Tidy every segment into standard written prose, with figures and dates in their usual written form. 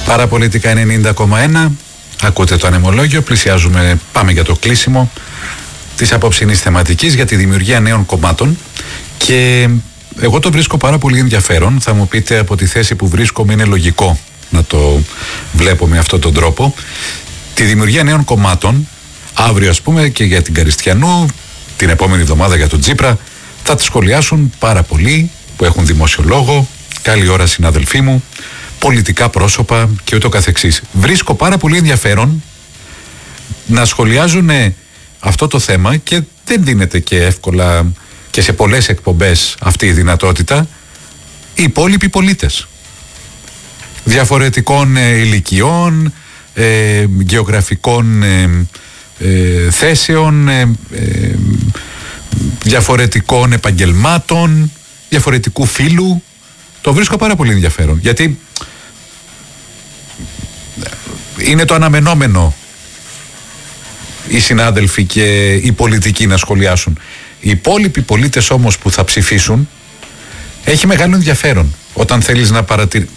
Παραπολιτικά 90,1. Ακούτε το ανεμολόγιο. Πλησιάζουμε, πάμε για το κλείσιμο της απόψινής θεματικής για τη δημιουργία νέων κομμάτων. Και εγώ το βρίσκω πάρα πολύ ενδιαφέρον. Θα μου πείτε, από τη θέση που βρίσκομαι είναι λογικό να το βλέπω με αυτόν τον τρόπο. Τη δημιουργία νέων κομμάτων, αύριο ας πούμε και για την Καριστιανού, την επόμενη εβδομάδα για τον Τσίπρα, θα τη σχολιάσουν πάρα πολλοί που έχουν δημοσιολόγο, καλή ώρα συναδελφοί μου, πολιτικά πρόσωπα και ούτω καθεξής. Βρίσκω πάρα πολύ ενδιαφέρον να σχολιάζουν αυτό το θέμα και δεν δίνεται και εύκολα και σε πολλές εκπομπές αυτή η δυνατότητα οι υπόλοιποι πολίτες διαφορετικών ηλικιών, γεωγραφικών θέσεων, διαφορετικών επαγγελμάτων, διαφορετικού φύλου. Το βρίσκω πάρα πολύ ενδιαφέρον, γιατί είναι το αναμενόμενο οι συνάδελφοι και οι πολιτικοί να σχολιάσουν. Οι υπόλοιποι πολίτες όμως που θα ψηφίσουν έχει μεγάλο ενδιαφέρον. Όταν θέλεις να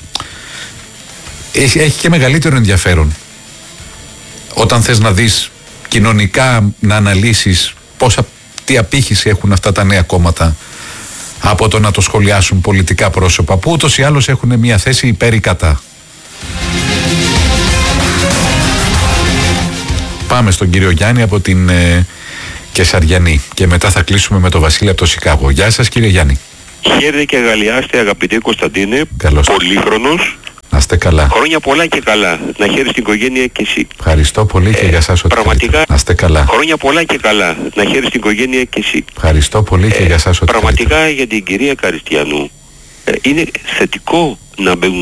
έχει και μεγαλύτερο ενδιαφέρον όταν θες να δεις κοινωνικά, να αναλύσεις τι απήχηση έχουν αυτά τα νέα κόμματα από το να το σχολιάσουν πολιτικά πρόσωπα που ούτως ή άλλως έχουν μια θέση υπέρ ή κατά. Πάμε στον κύριο Γιάννη από την Κεσαριανή και μετά θα κλείσουμε με τον Βασίλη από το Σικάγο. Γεια σας κύριε Γιάννη. Χαίρετε και αγαλιάστε αγαπητέ Κωνσταντίνε. Καλώς. Πολύχρονος. Να είστε καλά. Χρόνια πολλά και καλά. Να χαίρεις την οικογένεια και εσύ. Ευχαριστώ πολύ και για σας ότι πραγματικά. Να είστε καλά. Χρόνια πολλά και καλά. Να χαίρεις την οικογένεια και εσύ. Ευχαριστώ πολύ και για σας ότι πραγματικά για την κυρία Καριστιανού είναι θετικό να μπαίνουν